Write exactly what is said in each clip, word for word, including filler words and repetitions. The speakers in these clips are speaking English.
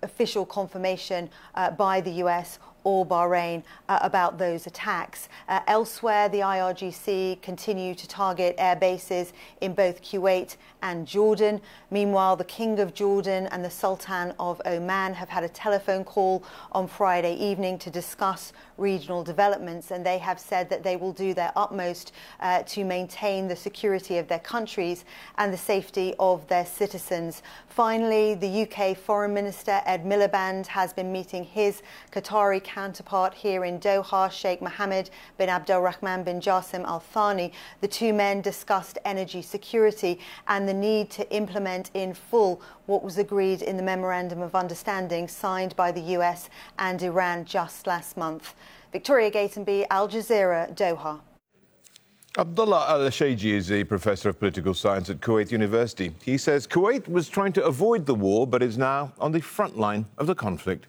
official confirmation uh, by the U S or Bahrain uh, about those attacks. Uh, elsewhere, the I R G C continue to target air bases in both Kuwait and Jordan. Meanwhile, the King of Jordan and the Sultan of Oman have had a telephone call on Friday evening to discuss regional developments, and they have said that they will do their utmost uh, to maintain the security of their countries and the safety of their citizens. Finally, the U K Foreign Minister Ed Miliband has been meeting his Qatari counterpart here in Doha, Sheikh Mohammed bin Abdulrahman bin Jassim Al Thani. The two men discussed energy security and the need to implement in full what was agreed in the Memorandum of Understanding signed by the U S and Iran just last month. Victoria Gatenby, Al Jazeera, Doha. Abdullah Al-Shaiji is a professor of political science at Kuwait University. He says Kuwait was trying to avoid the war but is now on the front line of the conflict.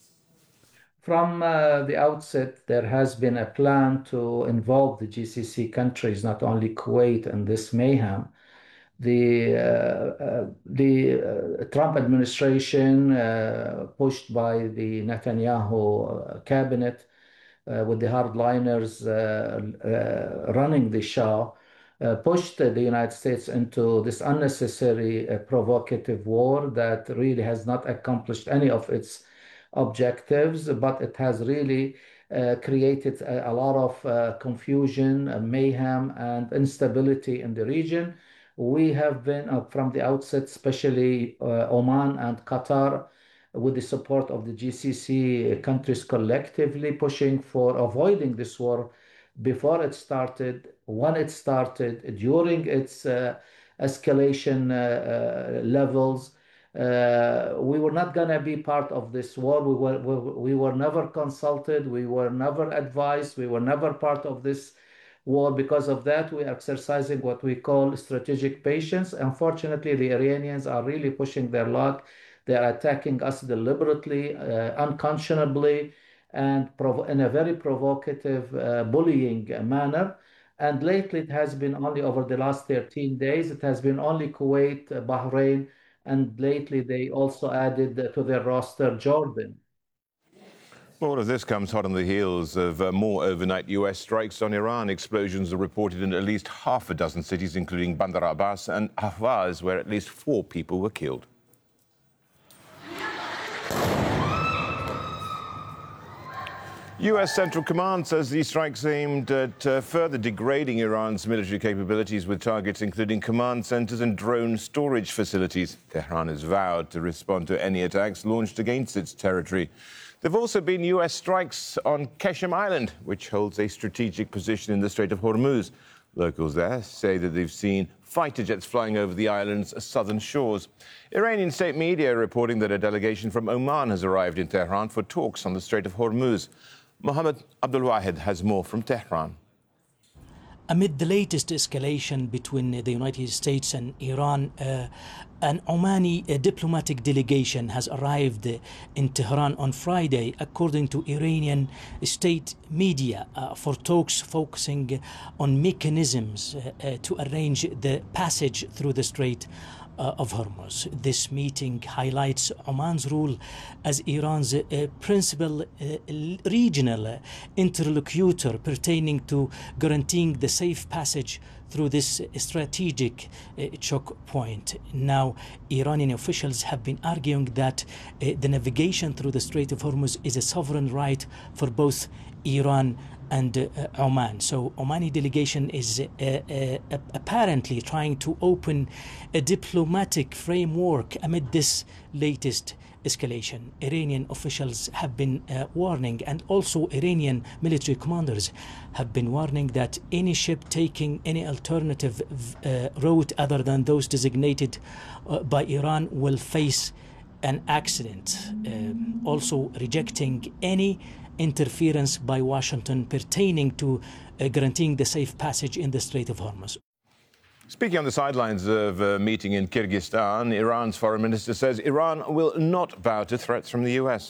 From uh, the outset, there has been a plan to involve the G C C countries, not only Kuwait, in this mayhem. The, uh, uh, the uh, Trump administration, uh, pushed by the Netanyahu cabinet, uh, with the hardliners uh, uh, running the show, uh, pushed the United States into this unnecessary, uh, provocative war that really has not accomplished any of its objectives, but it has really uh, created a, a lot of uh, confusion, uh, mayhem, and instability in the region. We have been, uh, from the outset, especially uh, Oman and Qatar, with the support of the G C C countries collectively, pushing for avoiding this war before it started, when it started, during its uh, escalation uh, uh, levels. Uh, we were not going to be part of this war. We were, we, we were never consulted. We were never advised. We were never part of this war. Because of that, we are exercising what we call strategic patience. Unfortunately, the Iranians are really pushing their luck. They are attacking us deliberately, uh, unconscionably, and in a very provocative, uh, bullying manner. And lately, it has been only over the last thirteen days, it has been only Kuwait, Bahrain, and lately they also added to their roster Jordan. All of this comes hot on the heels of uh, more overnight U S strikes on Iran. Explosions are reported in at least half a dozen cities, including Bandar Abbas and Ahvaz, where at least four people were killed. U S Central Command says these strikes aimed at uh, further degrading Iran's military capabilities with targets including command centers and drone storage facilities. Tehran has vowed to respond to any attacks launched against its territory. There have also been U S strikes on Qeshm Island, which holds a strategic position in the Strait of Hormuz. Locals there say that they've seen fighter jets flying over the island's southern shores. Iranian state media are reporting that a delegation from Oman has arrived in Tehran for talks on the Strait of Hormuz. Mohammed Abdulwahid has more from Tehran. Amid the latest escalation between the United States and Iran, uh, an Omani uh, diplomatic delegation has arrived uh, in Tehran on Friday, according to Iranian state media, uh, for talks focusing on mechanisms uh, uh, to arrange the passage through the Strait Uh, of Hormuz. This meeting highlights Oman's role as Iran's uh, principal uh, regional uh, interlocutor pertaining to guaranteeing the safe passage through this strategic uh, choke point. Now, Iranian officials have been arguing that uh, the navigation through the Strait of Hormuz is a sovereign right for both Iran and uh, Oman. So Omani delegation is uh, uh, apparently trying to open a diplomatic framework amid this latest escalation. Iranian officials have been uh, warning, and also Iranian military commanders have been warning that any ship taking any alternative uh, route other than those designated uh, by Iran will face an accident. Um, also rejecting any interference by Washington pertaining to uh, guaranteeing the safe passage in the Strait of Hormuz. Speaking on the sidelines of a meeting in Kyrgyzstan, Iran's foreign minister says Iran will not bow to threats from the U S.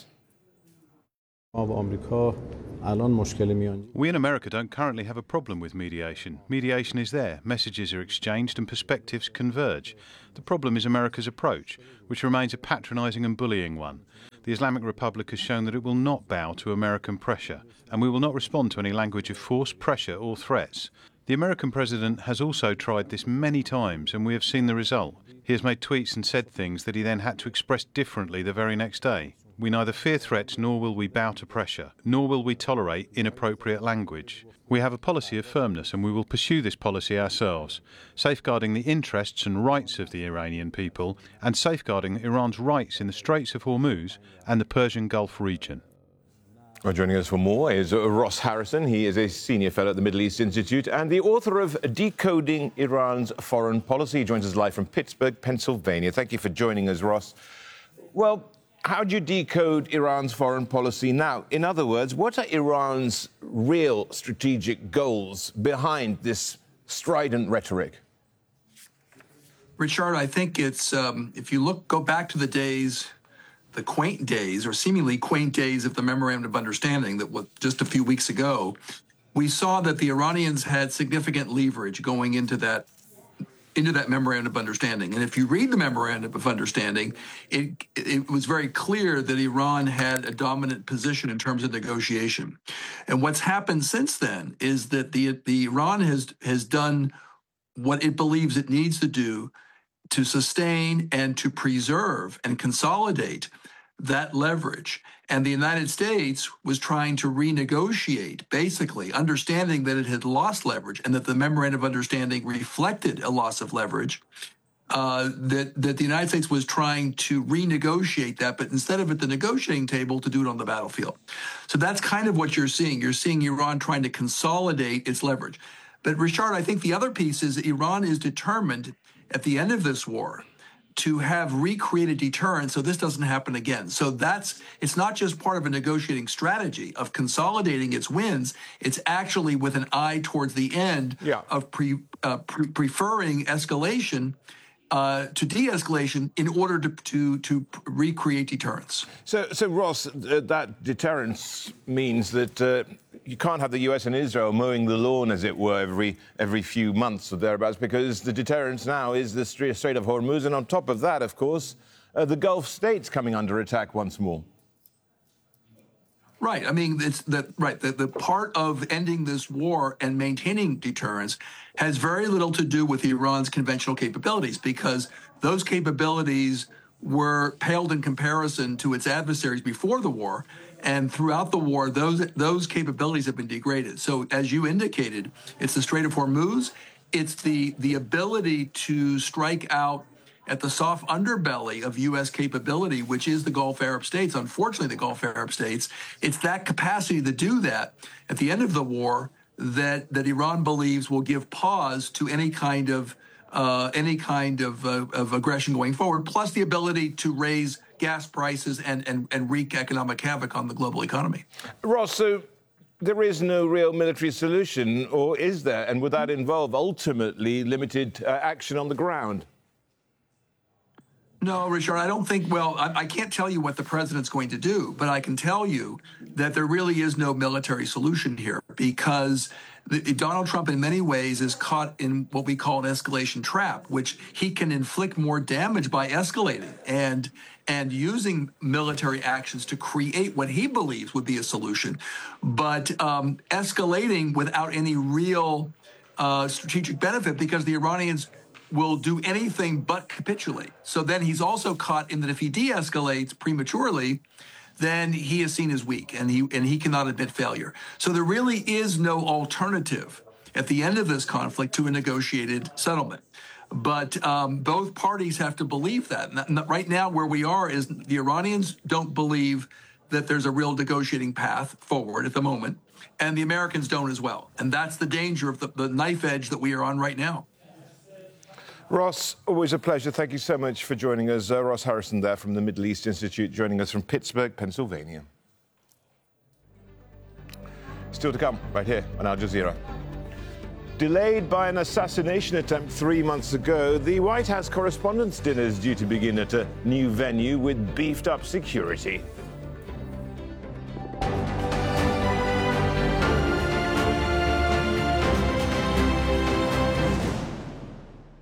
We in America don't currently have a problem with mediation. Mediation is there, messages are exchanged and perspectives converge. The problem is America's approach, which remains a patronising and bullying one. the Islamic Republic has shown that it will not bow to American pressure, and we will not respond to any language of force, pressure or threats. The American president has also tried this many times, and we have seen the result. He has made tweets and said things that he then had to express differently the very next day. We neither fear threats nor will we bow to pressure, nor will we tolerate inappropriate language. We have a policy of firmness, and we will pursue this policy ourselves, safeguarding the interests and rights of the Iranian people and safeguarding Iran's rights in the Straits of Hormuz and the Persian Gulf region. Well, joining us for more is uh, Ross Harrison. He is a senior fellow at the Middle East Institute and the author of Decoding Iran's Foreign Policy. He joins us live from Pittsburgh, Pennsylvania. Thank you for joining us, Ross. Well, how do you decode Iran's foreign policy now? In other words, what are Iran's real strategic goals behind this strident rhetoric? Richard, I think it's, um, if you look, go back to the days, the quaint days, or seemingly quaint days of the Memorandum of Understanding that was just a few weeks ago, we saw that the Iranians had significant leverage going into that into that Memorandum of Understanding. And if you read the Memorandum of Understanding, it, it was very clear that Iran had a dominant position in terms of negotiation. And what's happened since then is that the, the Iran has, has done what it believes it needs to do to sustain and to preserve and consolidate that leverage. And the United States was trying to renegotiate, basically, understanding that it had lost leverage and that the Memorandum of Understanding reflected a loss of leverage, uh, that, that the United States was trying to renegotiate that, but instead of at the negotiating table, to do it on the battlefield. So that's kind of what you're seeing. You're seeing Iran trying to consolidate its leverage. But, Richard, I think the other piece is Iran is determined at the end of this war to have recreated deterrence so this doesn't happen again. So that's, it's not just part of a negotiating strategy of consolidating its wins, it's actually with an eye towards the end yeah. of pre, uh, pre preferring escalation uh, to de-escalation in order to, to, to recreate deterrence. So, so Ross, uh, that deterrence means that uh, you can't have the U S and Israel mowing the lawn, as it were, every every few months or thereabouts, because the deterrence now is the Strait of Hormuz, and on top of that, of course, uh, the Gulf states coming under attack once more. Right. I mean, it's that right. The, the part of ending this war and maintaining deterrence has very little to do with Iran's conventional capabilities, because those capabilities were paled in comparison to its adversaries before the war. And throughout the war, those those capabilities have been degraded. So as you indicated, it's the Strait of Hormuz. It's the, the ability to strike out at the soft underbelly of U S capability, which is the Gulf Arab states, unfortunately the Gulf Arab states. It's that capacity to do that at the end of the war that, that Iran believes will give pause to any kind of uh, any kind of, uh, of aggression going forward, plus the ability to raise gas prices and, and, and wreak economic havoc on the global economy. Ross, so there is no real military solution, or is there? And would that involve ultimately limited uh, action on the ground? No, Richard, I don't think, well, I, I can't tell you what the president's going to do, but I can tell you that there really is no military solution here, because the, Donald Trump in many ways is caught in what we call an escalation trap, which he can inflict more damage by escalating and and using military actions to create what he believes would be a solution. But um, escalating without any real uh, strategic benefit, because the Iranians will do anything but capitulate. So then he's also caught in that if he de-escalates prematurely, then he is seen as weak and he and he cannot admit failure. So there really is no alternative at the end of this conflict to a negotiated settlement. But um, both parties have to believe that. And right now where we are is the Iranians don't believe that there's a real negotiating path forward at the moment, and the Americans don't as well. And that's the danger of the, the knife edge that we are on right now. Ross, always a pleasure. Thank you so much for joining us. Uh, Ross Harrison there from the Middle East Institute, joining us from Pittsburgh, Pennsylvania. Still to come, right here on Al Jazeera. Delayed by an assassination attempt three months ago, the White House Correspondents' Dinner is due to begin at a new venue with beefed-up security.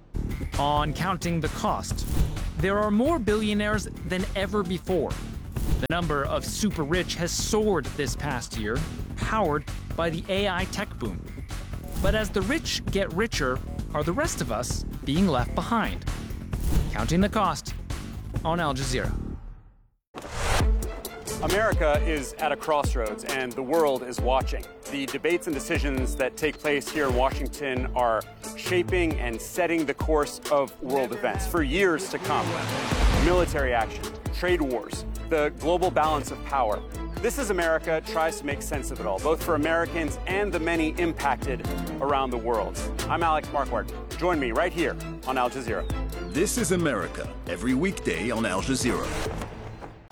On Counting the Cost, there are more billionaires than ever before. The number of super rich has soared this past year, powered by the A I tech boom. But as the rich get richer, are the rest of us being left behind? Counting the cost on Al Jazeera. America is at a crossroads, and the world is watching. The debates and decisions that take place here in Washington are shaping and setting the course of world events for years to come. Military action, trade wars, the global balance of power. This Is America tries to make sense of it all, both for Americans and the many impacted around the world. I'm Alex Marquardt. Join me right here on Al Jazeera. This is America, every weekday on Al Jazeera.